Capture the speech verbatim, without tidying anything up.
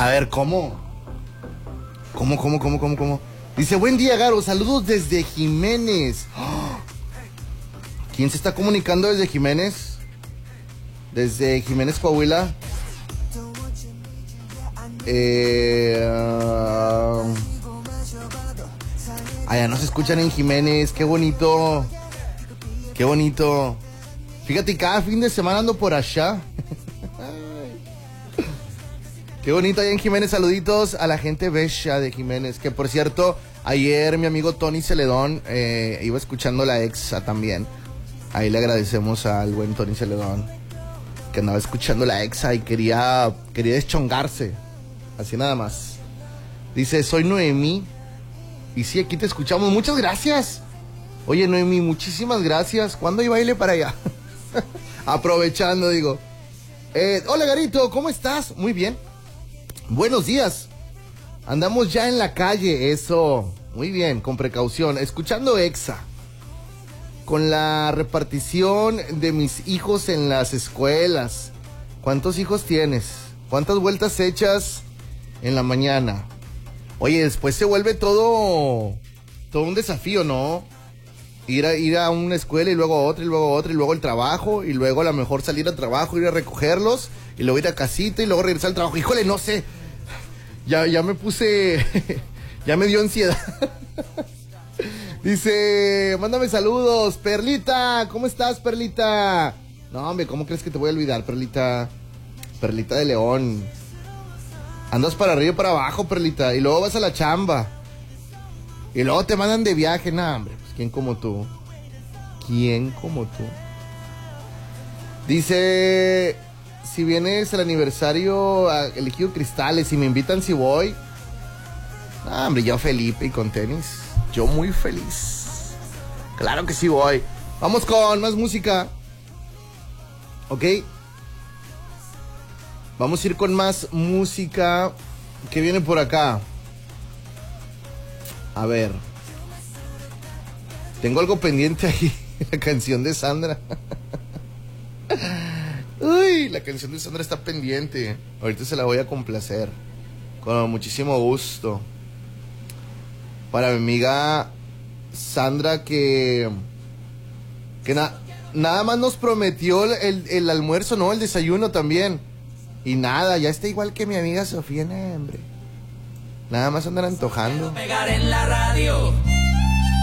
A ver, ¿cómo? ¿Cómo, cómo, cómo, cómo, cómo? Dice, buen día, Garo, saludos desde Jiménez. ¡Oh! ¿Quién se está comunicando desde Jiménez? Desde Jiménez, Coahuila. Eh... Uh... Allá nos escuchan en Jiménez, qué bonito. Qué bonito. Fíjate, cada fin de semana ando por allá. Qué bonito allá en Jiménez. Saluditos a la gente bella de Jiménez. Que por cierto, ayer mi amigo Tony Celedón eh, iba escuchando la Exa también. Ahí le agradecemos al buen Tony Celedón, que andaba escuchando la Exa y quería, quería deschongarse. Así nada más. Dice, soy Noemí. Y sí, aquí te escuchamos. Muchas gracias. Oye, Noemí, muchísimas gracias. ¿Cuándo hay baile para allá? Aprovechando, digo. Eh, hola, Garito, ¿cómo estás? Muy bien. Buenos días. Andamos ya en la calle, eso. Muy bien, con precaución. Escuchando Exa. Con la repartición de mis hijos en las escuelas. ¿Cuántos hijos tienes? ¿Cuántas vueltas echas en la mañana? Oye, después se vuelve todo, todo un desafío, ¿no? Ir a, ir a una escuela y luego a otra y luego a otra y luego el trabajo y luego a lo mejor salir al trabajo, ir a recogerlos y luego ir a casita y luego regresar al trabajo. Híjole, no sé. Ya, ya me puse, ya me dio ansiedad. Dice, mándame saludos, Perlita, ¿cómo estás, Perlita? No, hombre, ¿cómo crees que te voy a olvidar, Perlita? Perlita de León. Andas para arriba y para abajo, Perlita, y luego vas a la chamba. Y luego te mandan de viaje, nah, hombre, pues ¿quién como tú? ¿Quién como tú? Dice, si vienes al aniversario a Elegido Cristales y me invitan si voy. Ah, hombre, yo Felipe y con tenis. Yo muy feliz. Claro que sí voy. Vamos con más música. ¿Ok? Vamos a ir con más música que viene por acá. A ver. Tengo algo pendiente ahí. La canción de Sandra. Uy, la canción de Sandra está pendiente. Ahorita se la voy a complacer. Con muchísimo gusto. Para mi amiga Sandra que... Que na, nada más nos prometió el, el almuerzo, ¿no? El desayuno también. Y nada, ya está igual que mi amiga Sofía, hombre. Nada más andan antojando. Pegar en la radio.